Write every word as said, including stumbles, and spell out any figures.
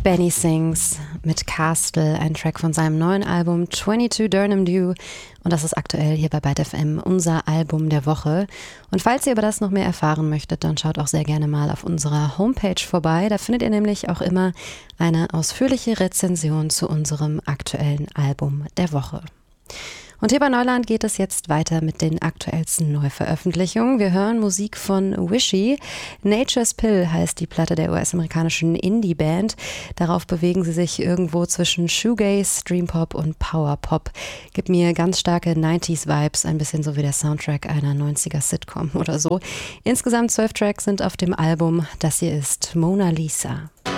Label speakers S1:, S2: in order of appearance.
S1: Benny Sings mit Castle, ein Track von seinem neuen Album zweiundzwanzig Durham Dew. Und das ist aktuell hier bei Byte F M unser Album der Woche. Und falls ihr über das noch mehr erfahren möchtet, dann schaut auch sehr gerne mal auf unserer Homepage vorbei. Da findet ihr nämlich auch immer eine ausführliche Rezension zu unserem aktuellen Album der Woche. Und hier bei Neuland geht es jetzt weiter mit den aktuellsten Neuveröffentlichungen. Wir hören Musik von Wishy. Nature's Pill heißt die Platte der U S-amerikanischen Indie-Band. Darauf bewegen sie sich irgendwo zwischen Shoegaze, Dreampop und Powerpop. Gibt mir ganz starke neunziger-Vibes, ein bisschen so wie der Soundtrack einer neunziger-Sitcom oder so. Insgesamt zwölf Tracks sind auf dem Album. Das hier ist Mona Lisa.